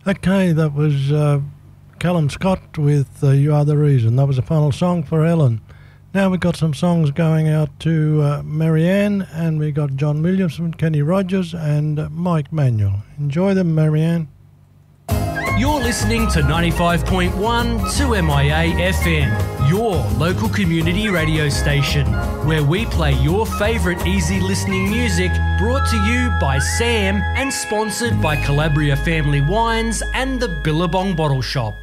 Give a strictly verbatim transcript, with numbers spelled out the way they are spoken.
Okay, that was uh, Callum Scott with uh, You Are the Reason. That was the final song for Ellen. Now we've got some songs going out to uh, Marianne, and we got John Williamson, Kenny Rogers, and uh, Mike Manuel. Enjoy them, Marianne. You're listening to ninety-five point one two M I A F M, your local community radio station, where we play your favourite easy listening music, brought to you by Sam and sponsored by Calabria Family Wines and the Billabong Bottle Shop.